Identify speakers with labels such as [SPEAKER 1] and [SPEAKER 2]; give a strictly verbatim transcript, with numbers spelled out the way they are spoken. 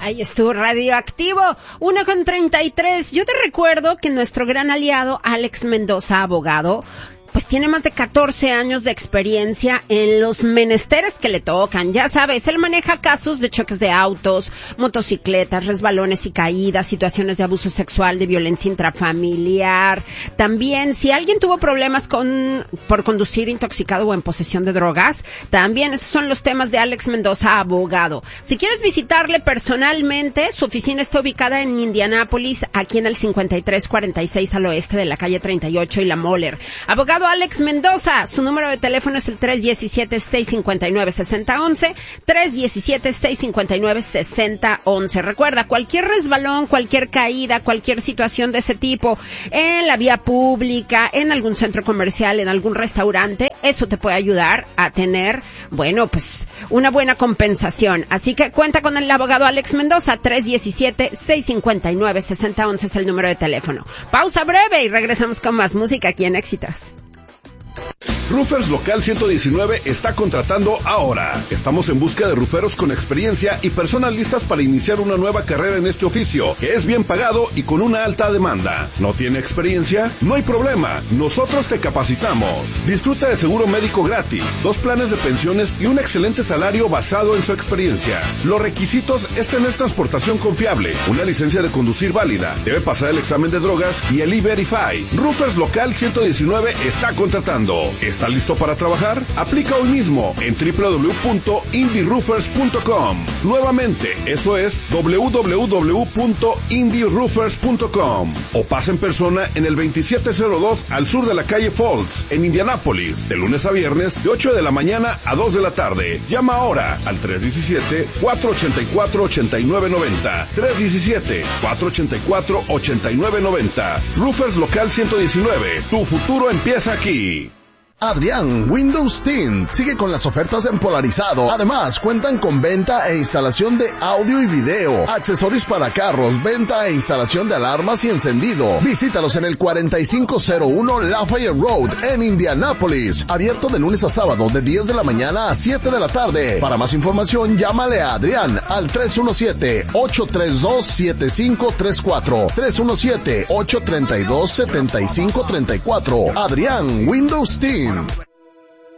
[SPEAKER 1] Ahí estuvo Radioactivo, una con treinta y tres. Yo te recuerdo que nuestro gran aliado Alex Mendoza, abogado, pues tiene más de catorce años de experiencia en los menesteres que le tocan. Ya sabes, él maneja casos de choques de autos, motocicletas, resbalones y caídas, situaciones de abuso sexual, de violencia intrafamiliar. También, si alguien tuvo problemas con por conducir intoxicado o en posesión de drogas, también esos son los temas de Alex Mendoza, abogado. Si quieres visitarle personalmente, su oficina está ubicada en Indianápolis, aquí en el cincuenta y tres cuarenta y seis al oeste de la calle treinta y ocho y la Moller. Abogado Alex Mendoza, su número de teléfono es el tres diecisiete, seis cincuenta y nueve, sesenta once, tres diecisiete, seis cincuenta y nueve, sesenta once. Recuerda, cualquier resbalón, cualquier caída, cualquier situación de ese tipo, en la vía pública, en algún centro comercial, en algún restaurante, eso te puede ayudar a tener, bueno, pues, una buena compensación. Así que cuenta con el abogado Alex Mendoza, tres diecisiete, seis cincuenta y nueve, sesenta once es el número de teléfono. Pausa breve y regresamos con más música aquí en Éxitos.
[SPEAKER 2] Roofers Local ciento diecinueve está contratando ahora. Estamos en busca de rooferos con experiencia y personas listas para iniciar una nueva carrera en este oficio, que es bien pagado y con una alta demanda. ¿No tiene experiencia? No hay problema, nosotros te capacitamos. Disfruta de seguro médico gratis, dos planes de pensiones y un excelente salario basado en su experiencia. Los requisitos es tener transportación confiable, una licencia de conducir válida, debe pasar el examen de drogas y el E-Verify. Roofers Local ciento diecinueve está contratando. ¿Está listo para trabajar? Aplica hoy mismo en doble u doble u doble u punto indie roofers punto com. Nuevamente, eso es doble u doble u doble u punto indie roofers punto com. O pasa en persona en el veintisiete cero dos al sur de la calle Falls, en Indianápolis, de lunes a viernes, de ocho de la mañana a dos de la tarde. Llama ahora al tres diecisiete, cuatro ochenta y cuatro, ochenta y nueve noventa. tres diecisiete, cuatro ochenta y cuatro, ochenta y nueve noventa. Roofers Local ciento diecinueve. Tu futuro empieza aquí.
[SPEAKER 3] Adrián Windows Team sigue con las ofertas en Polarizado. Además, cuentan con venta e instalación de audio y video, accesorios para carros, venta e instalación de alarmas y encendido. Visítalos en el cuarenta y cinco cero uno Lafayette Road en Indianápolis. Abierto de lunes a sábado de diez de la mañana a siete de la tarde. Para más información, llámale a Adrián al tres uno siete, ocho tres dos, siete cinco tres cuatro. tres uno siete, ocho tres dos, siete cinco tres cuatro. Adrián Windows Team.